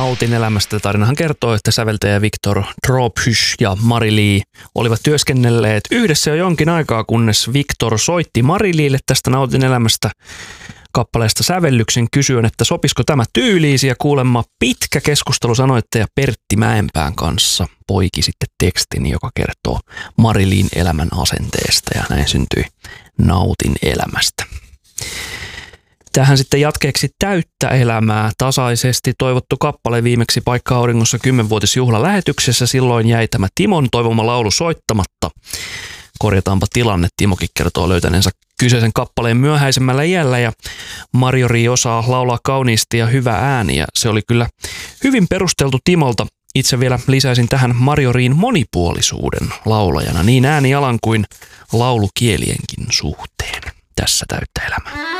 Nautin elämästä. Tarinahan kertoo, että säveltäjä Victor Drophush ja Mari-Lee olivat työskennelleet yhdessä jo jonkin aikaa, kunnes Victor soitti Mari-Leelle tästä Nautin elämästä kappaleesta sävellyksen kysyen, että sopisiko tämä tyyliisi, ja kuulemma pitkä keskustelu sanoittaja Pertti Mäenpään kanssa poiki sitten tekstin, joka kertoo Mari-Leen elämän asenteesta, ja näin syntyi Nautin elämästä. Tähän sitten jatkeeksi Täyttä elämää, tasaisesti toivottu kappale viimeksi Paikka auringossa 10-vuotisjuhlalähetyksessä. Silloin jäi tämä Timon toivoma laulu soittamatta. Korjataanpa tilanne. Timokin kertoo löytäneensä kyseisen kappaleen myöhäisemmällä iällä, ja Marjo-Rii osaa laulaa kauniisti ja hyvä ääni, ja se oli kyllä hyvin perusteltu Timolta. Itse vielä lisäisin tähän Marjo-Riin monipuolisuuden laulajana niin äänialan kuin laulukielienkin suhteen. Tässä Täyttä elämää.